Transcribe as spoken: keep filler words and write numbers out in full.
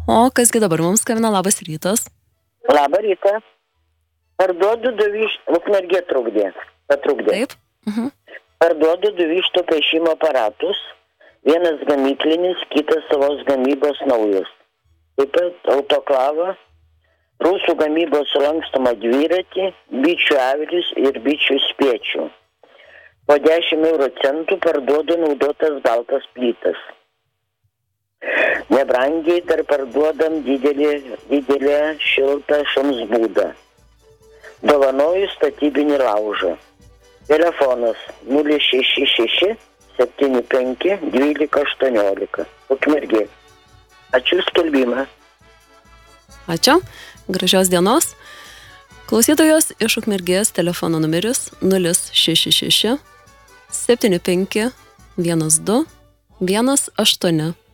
O kasgi dabar mums skambina, labas rytas. Labą rytą. Parduodu du vištų, Ukmergė trukdė, patrukdė. Taip. Mhm. Parduodu du vištų paišymo aparatus, vienas gamyklinis, kitas savos gamybos naujus. Taip pat autoklavą, rusų gamybos sulankstomą dviratį, bičių avilius ir bičių spiečių. Po dešimt euro centų parduodu naudotas baltas plytas. Nebrangiai dar parduodam didelį, didelę šiltą šuns būdą. Dovanoju statybinį laužą. Telefonas nulis šeši šeši septyni penki dvylika aštuoniolika. Ukmergė. Ačiū skelbimą. Ačiū. Gražios dienos. Klausytojos iš Ukmergės telefono numeris nulis šeši šeši septyni penki vienas du vienas aštuoni.